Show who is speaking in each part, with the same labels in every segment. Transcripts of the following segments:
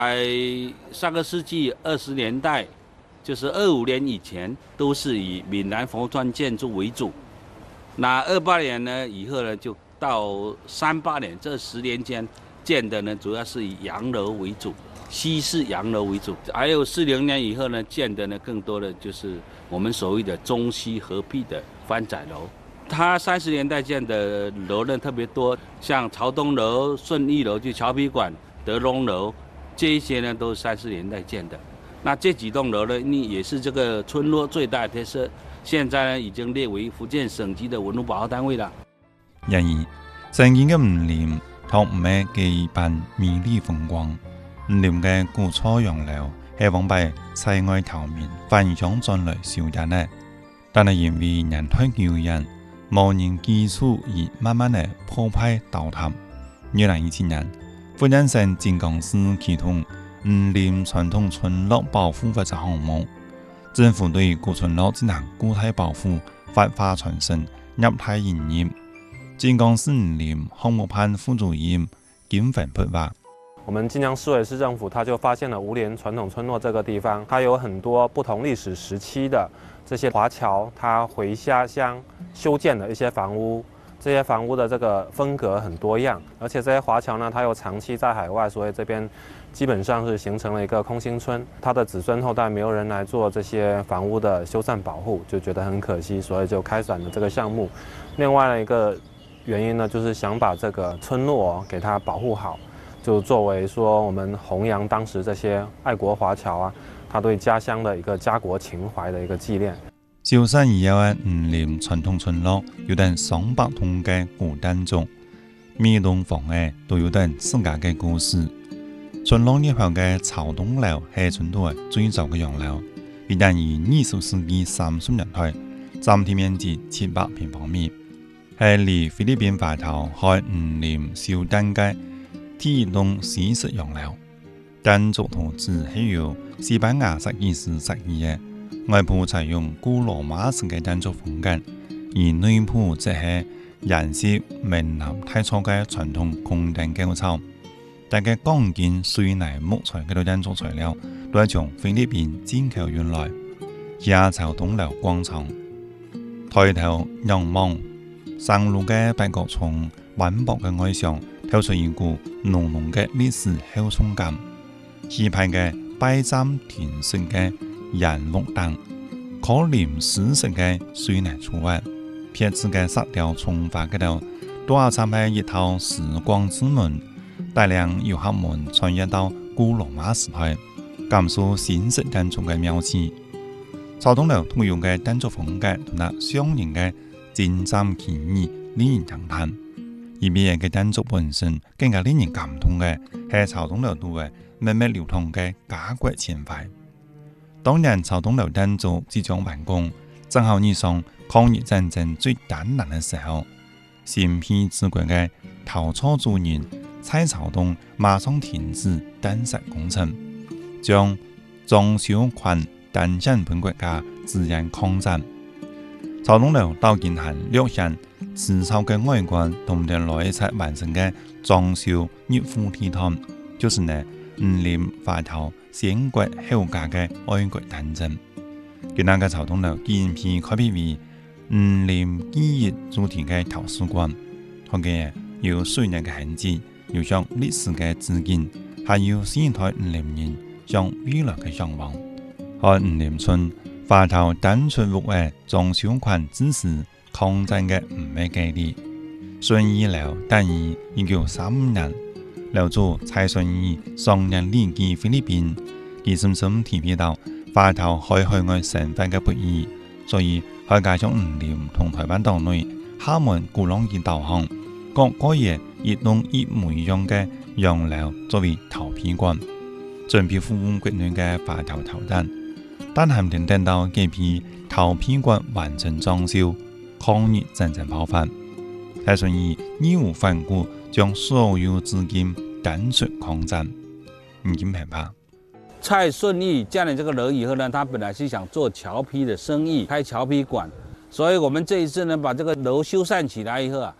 Speaker 1: 在上个世纪20年代，就是25年以前，都是以闽南红砖建筑为主。那28年呢以后呢，就到38年这10年间建的呢，主要是以洋楼为主，西式洋楼为主。还有40年以后呢，建的呢更多的就是我们所谓的中西合璧的番仔楼。它30年代建的楼呢特别多，像朝东楼、顺义楼、就侨批馆、德隆楼。这一些呢都是30年代建的，那这几栋楼呢，也是这个村落最大的特色。现在呢已经列为福建省级的文物保护单位了。
Speaker 2: 然而，曾經嘅吳廉同唔係幾般美麗風光，吳廉嘅古厝洋樓係往被世外頭面翻上進來消失呢。但係因為人太久遠，無人基礎而慢慢嘅破壞倒塌。2017年。福建省靖港市啟動吳廉傳統村落保護發展項目，政府對古村落進行固體保護、發花傳承、入體營業。靖港市吳廉項目辦副主任金粉潑話：
Speaker 3: 我们晋江市委市政府，他就发现了吴廉传统村落这个地方，它有很多不同历史时期的这些华侨，他回家乡修建的一些房屋。这些房屋的这个风格很多样，而且这些华侨呢，他又长期在海外，所以这边基本上是形成了一个空心村。他的子孙后代没有人来做这些房屋的修缮保护，就觉得很可惜，所以就开展了这个项目。另外一个原因呢，就是想把这个村落给它保护好，就作为说我们弘扬当时这些爱国华侨啊，他对家乡的一个家国情怀的一个纪念。
Speaker 2: 消失已久嘅吳廉傳統村落有等200棟嘅古建築，每棟房嘅都有等自家嘅故事。村落入口嘅朝東樓係村度最早嘅洋樓，一旦於20世紀30年代，佔地面積700平方米，係離菲律賓華僑喺吳廉小誕嘅第一棟西式洋樓。建築圖紙係由西班牙設計師設計嘅。外部採用古羅馬式嘅建築風格，而內部則係沿襲閩南太初嘅傳統宮殿構造。大嘅鋼筋、水泥、木材嘅建築材料都係從菲律賓進口運來。亞朝東樓廣場，抬頭仰望上路嘅白角松斑駁嘅外牆，透出一股濃濃嘅歷史厚重感。氣派嘅拜占庭式嘅人木燈，可憐史式嘅水泥柱案，撇子嘅石雕重化嗰度，都係參喺一套時光之門，大量遊客們穿越到古羅馬時代，感受新式建築嘅妙趣。朝東樓特有嘅建築風格同埋相應嘅精湛技藝令人驚嘆。而別人嘅建築本身更加令人感動嘅係朝東樓度嘅密密流通嘅家國情懷。當年朝東樓建築即將完工，正好遇上抗日戰爭最艱難嘅時候，心疲之國嘅陶厝主人蔡朝東馬上停止建設工程，將裝修權單向本國家自然擴展。朝東樓到今還略顯粗糙嘅外觀同埋來一齊完成嘅裝修熱乎體堂，就是呢吳廉華僑先國後家嘅愛國誕生。今日嘅朝東樓建片開闢為吳廉記憶主題嘅圖書館，佢嘅有水泥嘅痕跡，有向歷史嘅致敬，還有現代吳廉人向未來嘅向往。喺吳廉村華僑單純屋嘅裝修權支持抗戰嘅唔係計利。順義樓誕於1935年。樓主蔡順義上年離居菲律賓，佢深深體會到華僑喺海外生活嘅不易，所以佢加上吳廉同台灣島內廈門鼓浪嶼導航，各個月一棟一模一樣嘅洋樓作為投片館，準備服務國內嘅華僑投產。但還沒等到這批投片館完成裝修，抗日戰爭爆發，蔡順義義無反顧將所有資金單出抗戰，已經害怕。
Speaker 1: 蔡順義建了這個樓以後呢，他本來是想做僑批的生意，開僑批館，所以我們這一次呢，把這個樓修繕起來以後啊，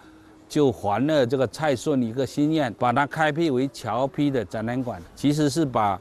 Speaker 1: 就还了这个蔡顺一个心愿，把它开辟为侨批的展览馆，其实是把